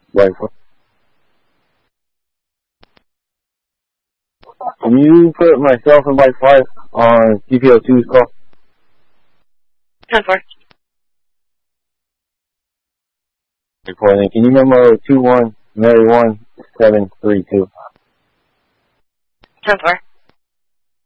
Right. Can you put myself and Mike 5 on GPO2's call? 10-4. Reporting. Can you memo 21 Mary 1 732? 10-4.